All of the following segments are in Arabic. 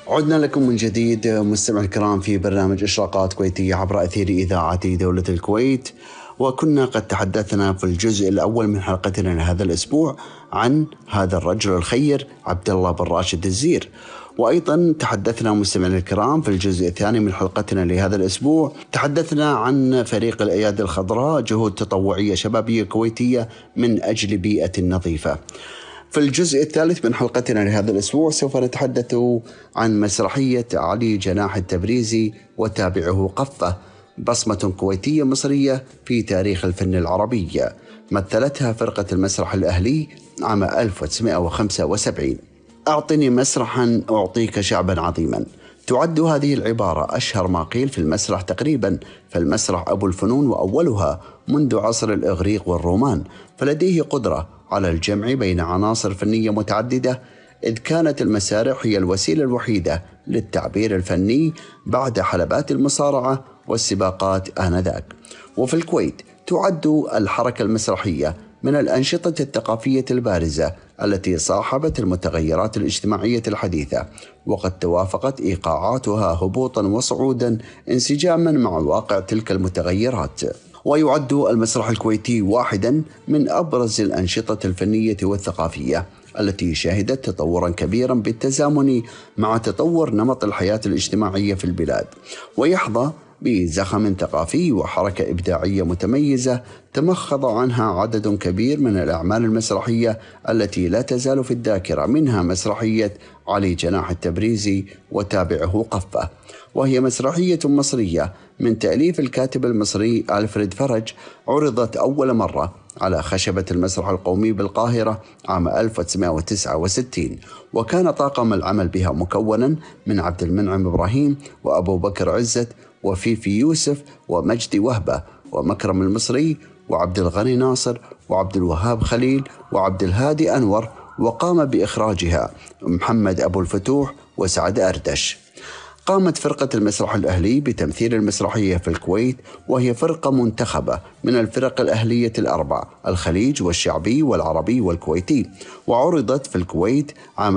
عدنا لكم من جديد مستمعي الكرام في برنامج إشراقات كويتية عبر أثير إذاعة دولة الكويت. وكنا قد تحدثنا في الجزء الأول من حلقتنا لهذا الأسبوع عن هذا الرجل الخير عبد الله بن راشد الزير، وأيضا تحدثنا مستمعينا الكرام في الجزء الثاني من حلقتنا لهذا الأسبوع تحدثنا عن فريق الأيادي الخضراء، جهود تطوعية شبابية كويتية من أجل بيئة نظيفة. في الجزء الثالث من حلقتنا لهذا الأسبوع سوف نتحدث عن مسرحية علي جناح التبريزي وتابعه قفة، بصمة كويتية مصرية في تاريخ الفن العربي، مثلتها فرقة المسرح الأهلي عام 1975. أعطني مسرحا أعطيك شعبا عظيما. تعد هذه العبارة أشهر ما قيل في المسرح تقريبا، فالمسرح أبو الفنون وأولها منذ عصر الإغريق والرومان، فلديه قدرة على الجمع بين عناصر فنية متعددة، إذ كانت المسارح هي الوسيلة الوحيدة للتعبير الفني بعد حلبات المصارعة والسباقات آنذاك. وفي الكويت تعد الحركة المسرحية من الأنشطة الثقافية البارزة التي صاحبت المتغيرات الاجتماعية الحديثة، وقد توافقت إيقاعاتها هبوطا وصعودا انسجاما مع واقع تلك المتغيرات. ويعد المسرح الكويتي واحدا من أبرز الأنشطة الفنية والثقافية التي شهدت تطورا كبيرا بالتزامن مع تطور نمط الحياة الاجتماعية في البلاد، ويحظى بزخم ثقافي وحركة إبداعية متميزة تمخض عنها عدد كبير من الأعمال المسرحية التي لا تزال في الذاكرة، منها مسرحية علي جناح التبريزي وتابعه قفة، وهي مسرحية مصرية من تأليف الكاتب المصري ألفريد فرج، عرضت أول مرة على خشبة المسرح القومي بالقاهرة عام 1969، وكان طاقم العمل بها مكونا من عبد المنعم إبراهيم وأبو بكر عزت وفيفي يوسف ومجدي وهبة ومكرم المصري وعبد الغني ناصر وعبد الوهاب خليل وعبد الهادي أنور، وقام بإخراجها محمد أبو الفتوح وسعد أردش. قامت فرقة المسرح الأهلي بتمثيل المسرحية في الكويت، وهي فرقة منتخبة من الفرق الأهلية الأربع: الخليج والشعبي والعربي والكويتي، وعرضت في الكويت عام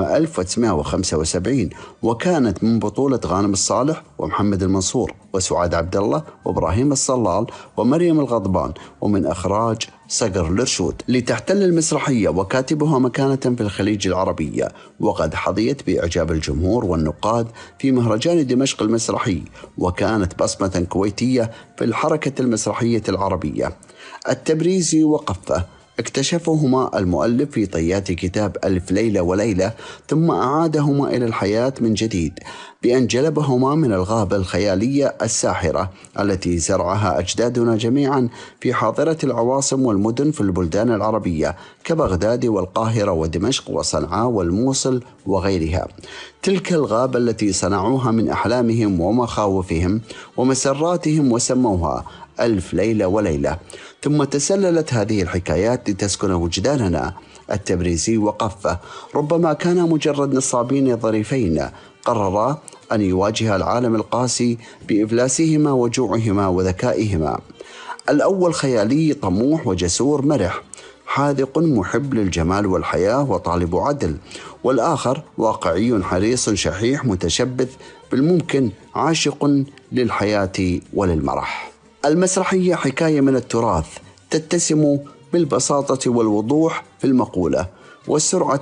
1975، وكانت من بطولة غانم الصالح ومحمد المنصور وسعاد عبد الله وإبراهيم الصلال ومريم الغضبان، ومن إخراج صقر الرشود. لتحتل المسرحية وكاتبها مكانة في الخليج العربية، وقد حظيت بإعجاب الجمهور والنقاد في مهرجان دمشق المسرحي، وكانت بصمة كويتية في الحركة المسرحية العربية. التبريزي وقفة اكتشفهما المؤلف في طيات كتاب ألف ليلة وليلة، ثم أعادهما إلى الحياة من جديد بأن جلبهما من الغابة الخيالية الساحرة التي زرعها أجدادنا جميعا في حاضرة العواصم والمدن في البلدان العربية كبغداد والقاهرة ودمشق وصنعاء والموصل وغيرها. تلك الغابة التي صنعوها من أحلامهم ومخاوفهم ومسراتهم وسموها ألف ليلة وليلة، ثم تسللت هذه الحكايات لتسكن وجداننا. التبريزي وقفة ربما كانا مجرد نصابين ظريفين قررا أن يواجه العالم القاسي بإفلاسهما وجوعهما وذكائهما. الأول خيالي طموح وجسور مرح، حاذق محب للجمال والحياة وطالب عدل، والآخر واقعي حريص شحيح متشبث بالممكن عاشق للحياة وللمرح. المسرحية حكاية من التراث تتسم بالبساطة والوضوح في المقولة والسرعة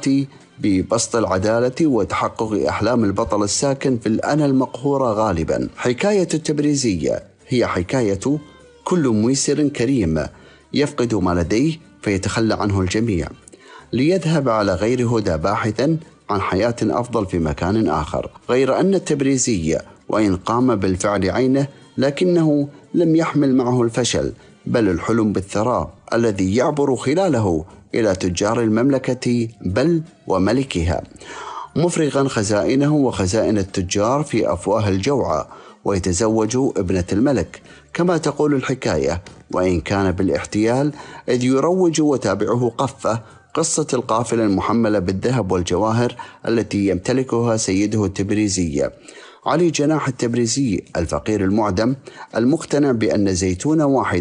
ببسط العدالة وتحقق أحلام البطل الساكن في الأنا المقهورة غالبا. حكاية التبريزية هي حكاية كل ميسر كريم يفقد ما لديه فيتخلى عنه الجميع ليذهب على غير هدى باحثا عن حياة أفضل في مكان آخر، غير أن التبريزي وإن قام بالفعل عينه لكنه لم يحمل معه الفشل، بل الحلم بالثراء الذي يعبر خلاله إلى تجار المملكة بل وملكها، مفرغا خزائنه وخزائن التجار في أفواه الجوعى، ويتزوج ابنة الملك كما تقول الحكاية، وإن كان بالاحتيال، إذ يروج وتابعه قفة قصة القافلة المحملة بالذهب والجواهر التي يمتلكها سيده التبريزي علي جناح التبريزي الفقير المعدم المقتنع بأن زيتون واحد